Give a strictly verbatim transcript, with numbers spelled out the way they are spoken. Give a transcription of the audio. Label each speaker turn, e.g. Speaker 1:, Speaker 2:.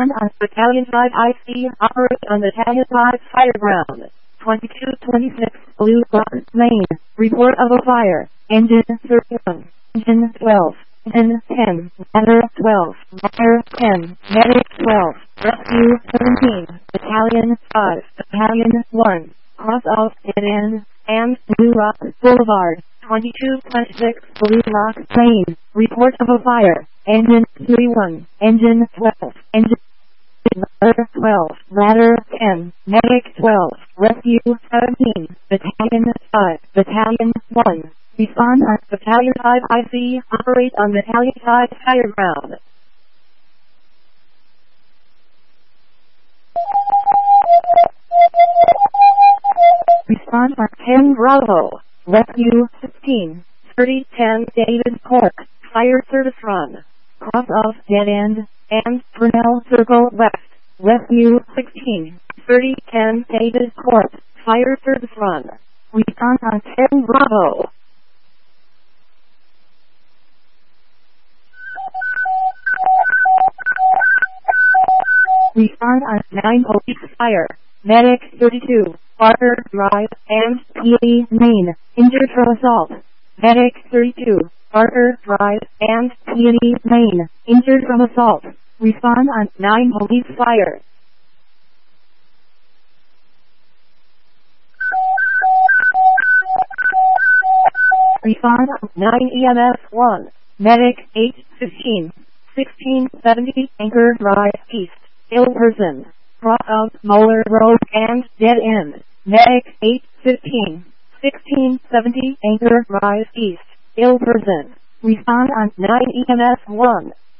Speaker 1: Respond on Battalion five I C. Operate on Battalion five fire ground. twenty-two twenty-six, Blue Rock, Maine. Report of a fire. Engine thirty-one. Engine twelve. Engine ten. Ladder twelve. Ladder ten. Medic twelve. Rescue seventeen. Battalion five. Battalion one. Cross off dead end. And Blue Rock Boulevard. twenty-two twenty-six, Blue Rock, Maine. Report of a fire. Engine thirty-one. Engine twelve. Engine Ladder twelve. Ladder ten. Medic twelve. Rescue seventeen. Battalion five. Battalion one. Respond on Battalion five I C. Operate on Battalion five fire ground. Respond on ten Bravo. Rescue sixteen. thirty ten David Cork. Fire service run. Cross off dead end. And Purnell Circle West. Rescue sixteen. thirty ten David Cork. Fire service run. Respond on ten Bravo. Respond on nine Police Fire. Medic thirty-two. Barker Drive and Peony, Maine. Injured from assault. Medic thirty-two. Barker Drive and Peony, Maine. Injured from assault. Respond on nine Police Fire. Respond on nine E M S one. Medic eight fifteen. sixteen seventy Anchor Drive East. Ill person. Cross of Moeller Road and dead end. Medic eight fifteen. sixteen seventy Anchor Drive East. Ill person. Respond on nine E M S one.